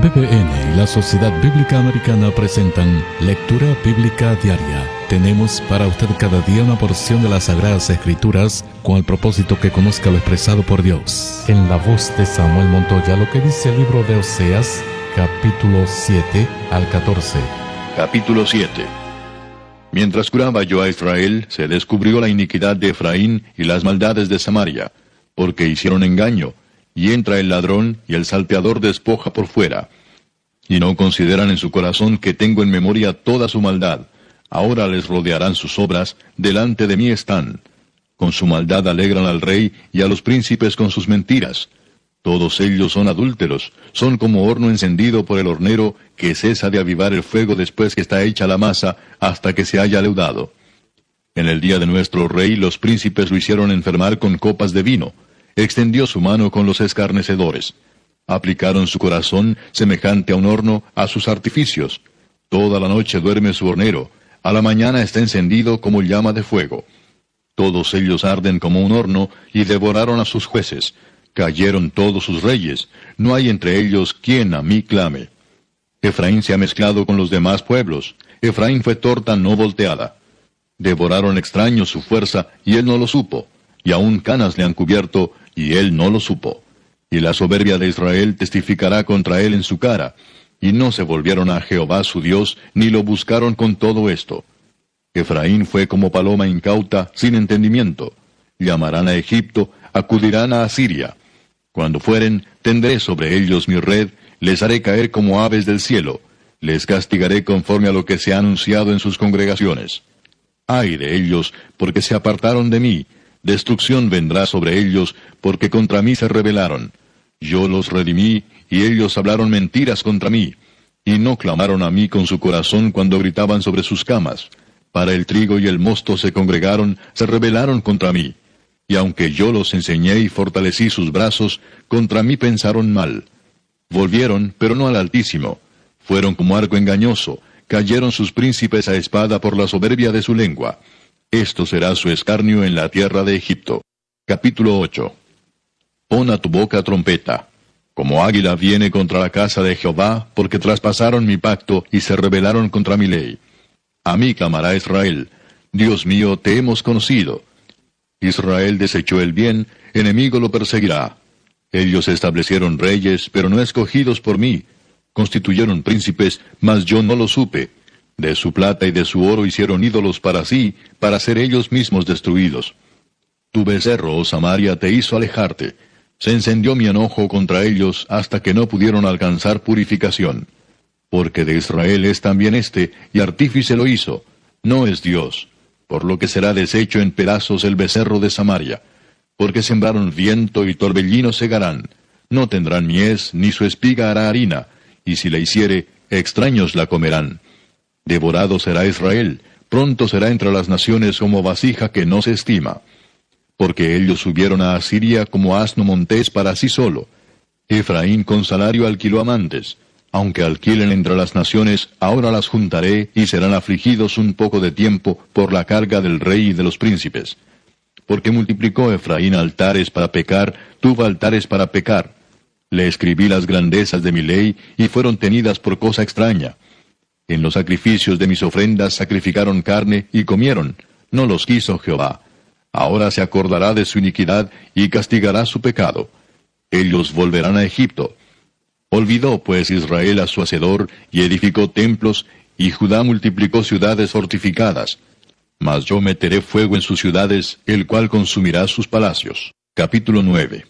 PBN y la Sociedad Bíblica Americana presentan Lectura Bíblica Diaria. Tenemos para usted cada día una porción de las Sagradas Escrituras con el propósito que conozca lo expresado por Dios. En la voz de Samuel Montoya, lo que dice el libro de Oseas, capítulo 7 al 14. Capítulo 7. Mientras curaba yo a Israel, se descubrió la iniquidad de Efraín y las maldades de Samaria, porque hicieron engaño, y entra el ladrón, y el salteador despoja por fuera. Y no consideran en su corazón que tengo en memoria toda su maldad. Ahora les rodearán sus obras, delante de mí están. Con su maldad alegran al rey, y a los príncipes con sus mentiras. Todos ellos son adúlteros, son como horno encendido por el hornero, que cesa de avivar el fuego después que está hecha la masa, hasta que se haya leudado. En el día de nuestro rey los príncipes lo hicieron enfermar con copas de vino. Extendió su mano con los escarnecedores. Aplicaron su corazón, semejante a un horno, a sus artificios. Toda la noche duerme su hornero, a la mañana está encendido como llama de fuego. Todos ellos arden como un horno, y devoraron a sus jueces. Cayeron todos sus reyes, no hay entre ellos quien a mí clame. Efraín se ha mezclado con los demás pueblos, Efraín fue torta no volteada. Devoraron extraños su fuerza, y él no lo supo, y aun canas le han cubierto, y él no lo supo. Y la soberbia de Israel testificará contra él en su cara, y no se volvieron a Jehová su Dios, ni lo buscaron con todo esto. Efraín fue como paloma incauta, sin entendimiento. Llamarán a Egipto, acudirán a Asiria. Cuando fueren, tendré sobre ellos mi red, les haré caer como aves del cielo, les castigaré conforme a lo que se ha anunciado en sus congregaciones. Ay de ellos, porque se apartaron de mí, destrucción vendrá sobre ellos, porque contra mí se rebelaron. Yo los redimí, y ellos hablaron mentiras contra mí, y no clamaron a mí con su corazón cuando gritaban sobre sus camas. Para el trigo y el mosto se congregaron, se rebelaron contra mí. Y aunque yo los enseñé y fortalecí sus brazos, contra mí pensaron mal. Volvieron, pero no al Altísimo. Fueron como arco engañoso, cayeron sus príncipes a espada por la soberbia de su lengua. Esto será su escarnio en la tierra de Egipto. Capítulo 8. Pon a tu boca trompeta. Como águila viene contra la casa de Jehová, porque traspasaron mi pacto y se rebelaron contra mi ley. A mí clamará Israel, Dios mío, te hemos conocido. Israel desechó el bien, enemigo lo perseguirá. Ellos establecieron reyes, pero no escogidos por mí. Constituyeron príncipes, mas yo no lo supe. De su plata y de su oro hicieron ídolos para sí, para ser ellos mismos destruidos. Tu becerro, oh Samaria, te hizo alejarte. Se encendió mi enojo contra ellos hasta que no pudieron alcanzar purificación. Porque de Israel es también y artífice lo hizo. No es Dios. Por lo que será deshecho en pedazos el becerro de Samaria. Porque sembraron viento y torbellino segarán. No tendrán mies, ni su espiga hará harina, y si la hiciere, extraños la comerán. Devorado será Israel, pronto será entre las naciones como vasija que no se estima. Porque ellos subieron a Asiria como asno montés para sí solo. Efraín con salario alquiló amantes. Aunque alquilen entre las naciones, ahora las juntaré, y serán afligidos un poco de tiempo por la carga del rey y de los príncipes. Porque multiplicó Efraín altares para pecar, tuvo altares para pecar. Le escribí las grandezas de mi ley, y fueron tenidas por cosa extraña. En los sacrificios de mis ofrendas sacrificaron carne, y comieron. No los quiso Jehová. Ahora se acordará de su iniquidad, y castigará su pecado. Ellos volverán a Egipto. Olvidó pues Israel a su hacedor, y edificó templos, y Judá multiplicó ciudades fortificadas. Mas yo meteré fuego en sus ciudades, el cual consumirá sus palacios. Capítulo 9.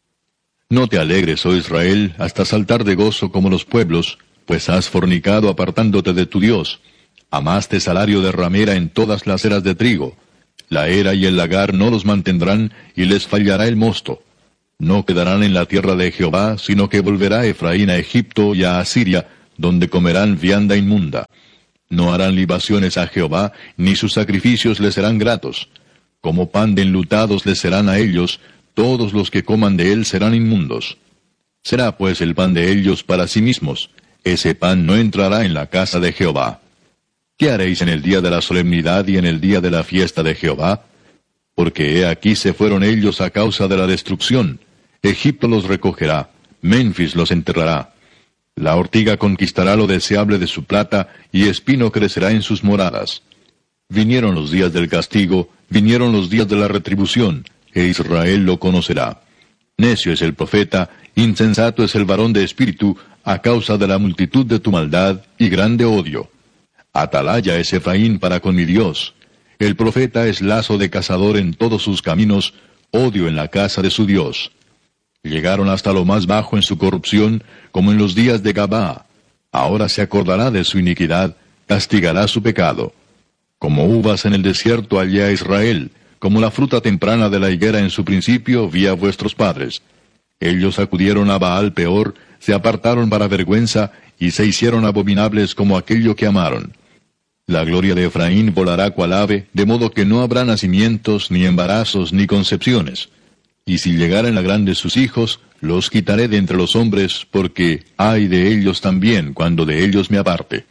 No te alegres, oh Israel, hasta saltar de gozo como los pueblos, pues has fornicado apartándote de tu Dios. Amaste salario de ramera en todas las eras de trigo. La era y el lagar no los mantendrán, y les fallará el mosto. No quedarán en la tierra de Jehová, sino que volverá Efraín a Egipto y a Asiria, donde comerán vianda inmunda. No harán libaciones a Jehová, ni sus sacrificios les serán gratos. Como pan de enlutados les serán a ellos, todos los que coman de él serán inmundos. Será pues el pan de ellos para sí mismos, ese pan no entrará en la casa de Jehová. ¿Qué haréis en el día de la solemnidad y en el día de la fiesta de Jehová? Porque he aquí se fueron ellos a causa de la destrucción. Egipto los recogerá, Memphis los enterrará. La ortiga conquistará lo deseable de su plata, y espino crecerá en sus moradas. Vinieron los días del castigo, vinieron los días de la retribución, e Israel lo conocerá. Necio es el profeta, insensato es el varón de espíritu, a causa de la multitud de tu maldad y grande odio. Atalaya es Efraín para con mi Dios. El profeta es lazo de cazador en todos sus caminos, odio en la casa de su Dios. Llegaron hasta lo más bajo en su corrupción, como en los días de Gabá. Ahora se acordará de su iniquidad, castigará su pecado. Como uvas en el desierto hallé a Israel, como la fruta temprana de la higuera en su principio vi a vuestros padres. Ellos acudieron a Baal Peor, se apartaron para vergüenza, y se hicieron abominables como aquello que amaron. La gloria de Efraín volará cual ave, de modo que no habrá nacimientos, ni embarazos, ni concepciones. Y si llegaren a grandes sus hijos, los quitaré de entre los hombres, porque ay de ellos también, cuando de ellos me aparte.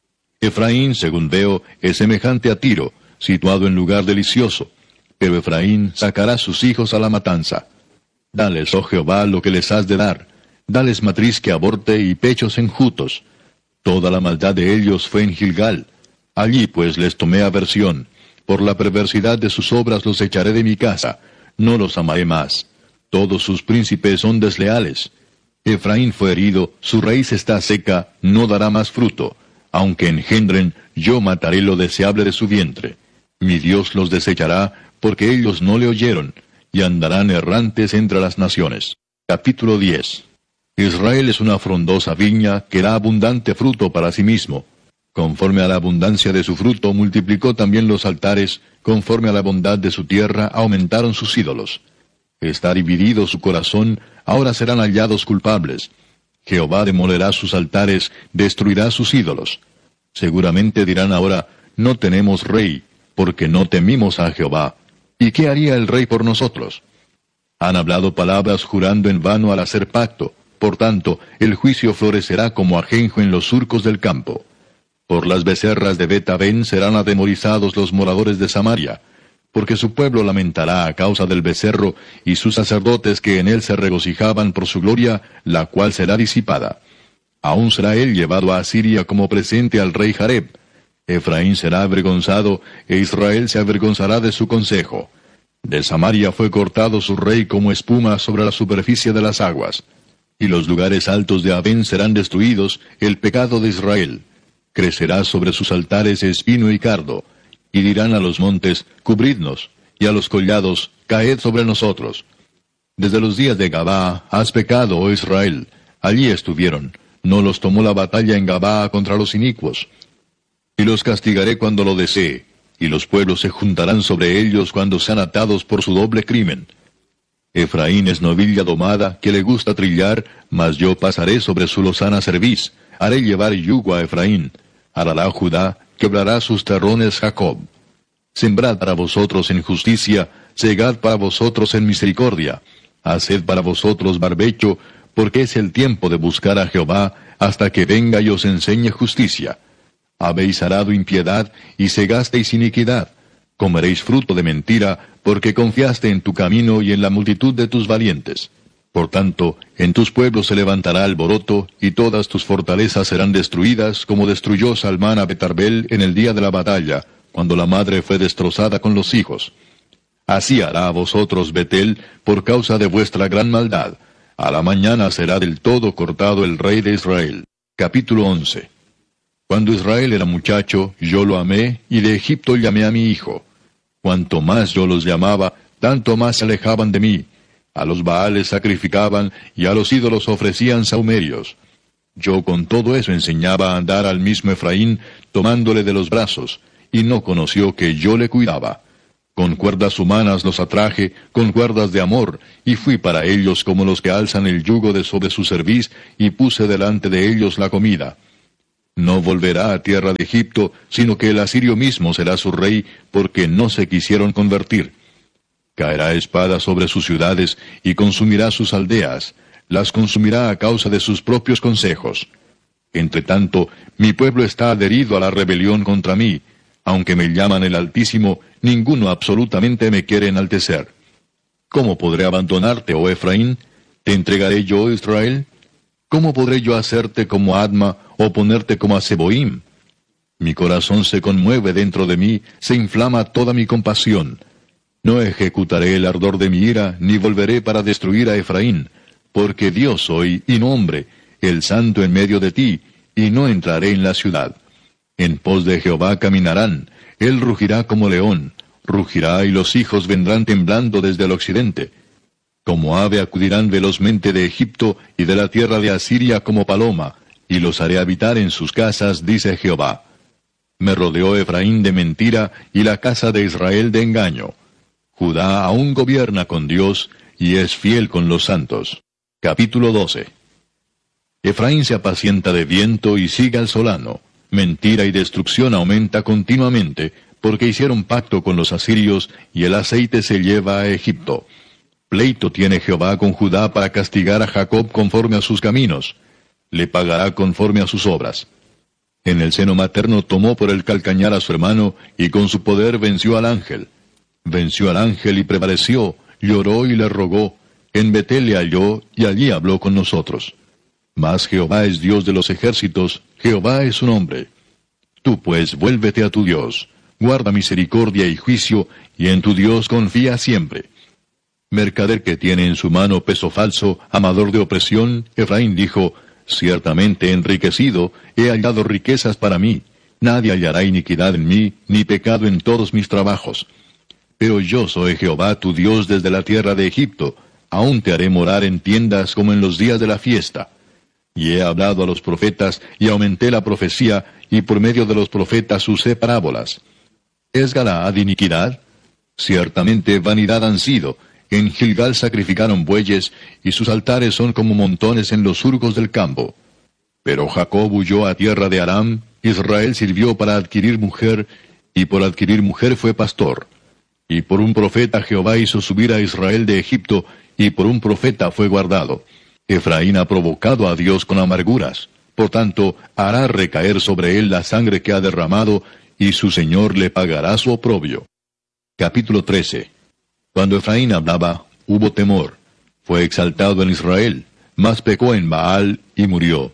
Efraín, según veo, es semejante a Tiro, situado en lugar delicioso. Pero Efraín sacará sus hijos a la matanza. Dales, oh Jehová, lo que les has de dar. Dales matriz que aborte y pechos enjutos. Toda la maldad de ellos fue en Gilgal. Allí pues les tomé aversión. Por la perversidad de sus obras los echaré de mi casa. No los amaré más. Todos sus príncipes son desleales. Efraín fue herido, su raíz está seca, no dará más fruto. Aunque engendren, yo mataré lo deseable de su vientre. Mi Dios los desechará, porque ellos no le oyeron, y andarán errantes entre las naciones. Capítulo 10. Israel es una frondosa viña que da abundante fruto para sí mismo. Conforme a la abundancia de su fruto multiplicó también los altares, conforme a la bondad de su tierra aumentaron sus ídolos. Está dividido su corazón, ahora serán hallados culpables. Jehová demolerá sus altares, destruirá sus ídolos. Seguramente dirán ahora, no tenemos rey, porque no temimos a Jehová. ¿Y qué haría el rey por nosotros? Han hablado palabras jurando en vano al hacer pacto. Por tanto, el juicio florecerá como ajenjo en los surcos del campo. Por las becerras de Bet-Aven serán atemorizados los moradores de Samaria, porque su pueblo lamentará a causa del becerro, y sus sacerdotes que en él se regocijaban por su gloria, la cual será disipada. Aún será él llevado a Asiria como presente al rey Jareb. Efraín será avergonzado, e Israel se avergonzará de su consejo. De Samaria fue cortado su rey como espuma sobre la superficie de las aguas. Y los lugares altos de Aven serán destruidos, el pecado de Israel. Crecerá sobre sus altares espino y cardo. Y dirán a los montes, cubridnos, y a los collados, caed sobre nosotros. Desde los días de Gabá has pecado, oh Israel. Allí estuvieron. No los tomó la batalla en Gabá contra los inicuos. Y los castigaré cuando lo desee, y los pueblos se juntarán sobre ellos cuando sean atados por su doble crimen. Efraín es novilla domada, que le gusta trillar, mas yo pasaré sobre su lozana cerviz. Haré llevar yugo a Efraín. Hará Judá, quebrará sus terrones Jacob. Sembrad para vosotros en justicia, segad para vosotros en misericordia. Haced para vosotros barbecho, porque es el tiempo de buscar a Jehová, hasta que venga y os enseñe justicia. Habéis arado impiedad, y segasteis iniquidad. Comeréis fruto de mentira, porque confiaste en tu camino y en la multitud de tus valientes. Por tanto, en tus pueblos se levantará alboroto, y todas tus fortalezas serán destruidas, como destruyó Salmán a Betarbel en el día de la batalla, cuando la madre fue destrozada con los hijos. Así hará a vosotros Betel, por causa de vuestra gran maldad. A la mañana será del todo cortado el rey de Israel. Capítulo 11. Cuando Israel era muchacho, yo lo amé, y de Egipto llamé a mi hijo. Cuanto más yo los llamaba, tanto más se alejaban de mí. A los Baales sacrificaban, y a los ídolos ofrecían sahumerios. Yo con todo eso enseñaba a andar al mismo Efraín, tomándole de los brazos, y no conoció que yo le cuidaba. Con cuerdas humanas los atraje, con cuerdas de amor, y fui para ellos como los que alzan el yugo de sobre su cerviz, y puse delante de ellos la comida. No volverá a tierra de Egipto, sino que el asirio mismo será su rey, porque no se quisieron convertir. Caerá espada sobre sus ciudades, y consumirá sus aldeas, las consumirá a causa de sus propios consejos. Entre tanto, mi pueblo está adherido a la rebelión contra mí. Aunque me llaman el Altísimo, ninguno absolutamente me quiere enaltecer. ¿Cómo podré abandonarte, oh Efraín? ¿Te entregaré yo, Israel? ¿Cómo podré yo hacerte como Adma o ponerte como a Seboim? Mi corazón se conmueve dentro de mí, se inflama toda mi compasión. No ejecutaré el ardor de mi ira, ni volveré para destruir a Efraín, porque Dios soy, y no hombre, el santo en medio de ti, y no entraré en la ciudad. En pos de Jehová caminarán, él rugirá como león, rugirá y los hijos vendrán temblando desde el occidente. Como ave acudirán velozmente de Egipto y de la tierra de Asiria como paloma, y los haré habitar en sus casas, dice Jehová. Me rodeó Efraín de mentira y la casa de Israel de engaño. Judá aún gobierna con Dios y es fiel con los santos. Capítulo 12. Efraín se apacienta de viento y sigue al solano. Mentira y destrucción aumenta continuamente, porque hicieron pacto con los asirios, y el aceite se lleva a Egipto. Pleito tiene Jehová con Judá para castigar a Jacob conforme a sus caminos. Le pagará conforme a sus obras. En el seno materno tomó por el calcañar a su hermano, y con su poder venció al ángel. Venció al ángel y prevaleció, lloró y le rogó. En Betel le halló, y allí habló con nosotros. Mas Jehová es Dios de los ejércitos, Jehová es su nombre. Tú pues vuélvete a tu Dios, guarda misericordia y juicio, y en tu Dios confía siempre. Mercader que tiene en su mano peso falso, amador de opresión, Efraín dijo, ciertamente he enriquecido, he hallado riquezas para mí, nadie hallará iniquidad en mí, ni pecado en todos mis trabajos. Pero yo soy Jehová tu Dios desde la tierra de Egipto, aún te haré morar en tiendas como en los días de la fiesta. Y he hablado a los profetas, y aumenté la profecía, y por medio de los profetas usé parábolas. ¿Es Galaad iniquidad? Ciertamente vanidad han sido. En Gilgal sacrificaron bueyes, y sus altares son como montones en los surcos del campo. Pero Jacob huyó a tierra de Aram, Israel sirvió para adquirir mujer, y por adquirir mujer fue pastor. Y por un profeta Jehová hizo subir a Israel de Egipto, y por un profeta fue guardado. Efraín ha provocado a Dios con amarguras. Por tanto, hará recaer sobre él la sangre que ha derramado, y su Señor le pagará su oprobio. Capítulo 13. Cuando Efraín hablaba, hubo temor. Fue exaltado en Israel, mas pecó en Baal y murió.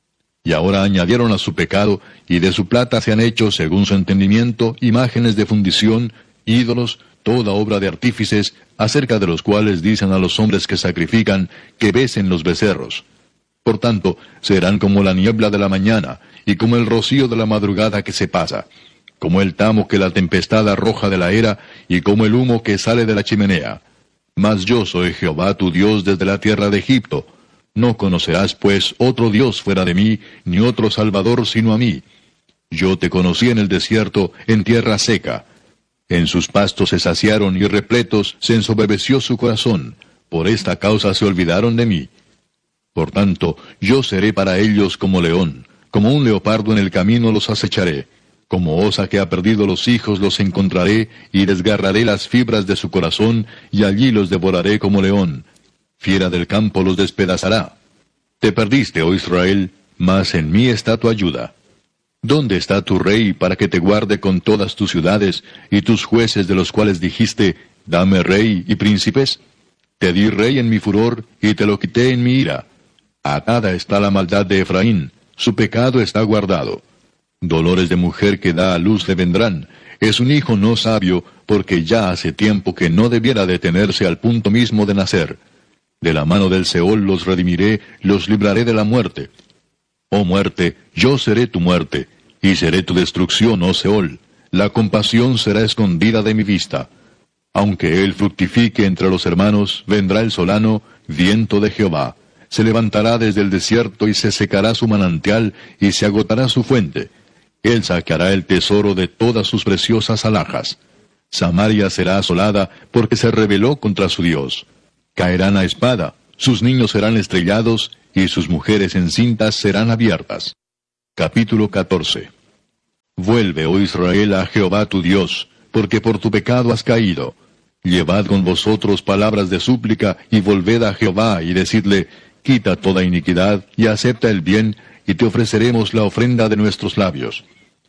Y ahora añadieron a su pecado, y de su plata se han hecho, según su entendimiento, imágenes de fundición, ídolos, toda obra de artífices, acerca de los cuales dicen a los hombres que sacrifican, que besen los becerros. Por tanto, serán como la niebla de la mañana, y como el rocío de la madrugada que se pasa, como el tamo que la tempestad arroja de la era, y como el humo que sale de la chimenea. Mas yo soy Jehová tu Dios desde la tierra de Egipto. No conocerás, pues, otro Dios fuera de mí, ni otro Salvador sino a mí. Yo te conocí en el desierto, en tierra seca. En sus pastos se saciaron y repletos se ensoberbeció su corazón. Por esta causa se olvidaron de mí. Por tanto, yo seré para ellos como león, como un leopardo en el camino los acecharé. Como osa que ha perdido los hijos los encontraré, y desgarraré las fibras de su corazón, y allí los devoraré como león. Fiera del campo los despedazará. Te perdiste, oh Israel, mas en mí está tu ayuda. ¿Dónde está tu rey para que te guarde con todas tus ciudades, y tus jueces de los cuales dijiste, dame rey y príncipes? Te di rey en mi furor, y te lo quité en mi ira. Atada está la maldad de Efraín, su pecado está guardado. Dolores de mujer que da a luz le vendrán. Es un hijo no sabio, porque ya hace tiempo que no debiera detenerse al punto mismo de nacer. De la mano del Seol los redimiré, los libraré de la muerte. Oh muerte, yo seré tu muerte, y seré tu destrucción, oh Seol. La compasión será escondida de mi vista. Aunque él fructifique entre los hermanos, vendrá el solano, viento de Jehová. Se levantará desde el desierto y se secará su manantial, y se agotará su fuente. Él sacará el tesoro de todas sus preciosas alhajas. Samaria será asolada porque se rebeló contra su Dios. Caerán a espada, sus niños serán estrellados, y sus mujeres encintas serán abiertas. Capítulo 14. Vuelve, oh Israel, a Jehová tu Dios, porque por tu pecado has caído. Llevad con vosotros palabras de súplica, y volved a Jehová, y decidle, quita toda iniquidad, y acepta el bien, y te ofreceremos la ofrenda de nuestros labios.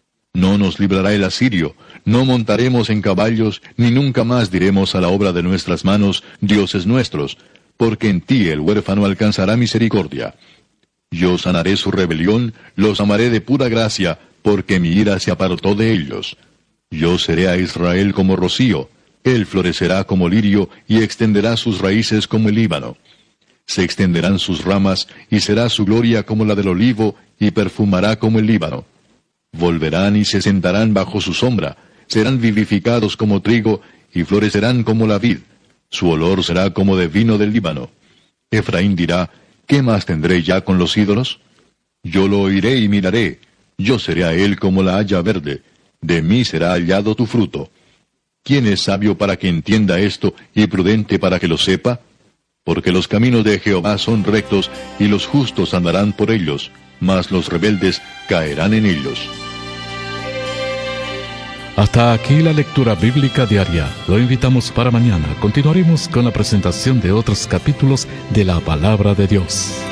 No nos librará el asirio, no montaremos en caballos, ni nunca más diremos a la obra de nuestras manos, dioses nuestros, porque en ti el huérfano alcanzará misericordia. Yo sanaré su rebelión, los amaré de pura gracia, porque mi ira se apartó de ellos. Yo seré a Israel como rocío, él florecerá como lirio y extenderá sus raíces como el Líbano. Se extenderán sus ramas y será su gloria como la del olivo y perfumará como el Líbano. Volverán y se sentarán bajo su sombra, serán vivificados como trigo y florecerán como la vid. Su olor será como de vino del Líbano. Efraín dirá, ¿qué más tendré ya con los ídolos? Yo lo oiré y miraré, yo seré a él como la haya verde, de mí será hallado tu fruto. ¿Quién es sabio para que entienda esto y prudente para que lo sepa? Porque los caminos de Jehová son rectos y los justos andarán por ellos, mas los rebeldes caerán en ellos. Hasta aquí la lectura bíblica diaria. Lo invitamos para mañana. Continuaremos con la presentación de otros capítulos de la Palabra de Dios.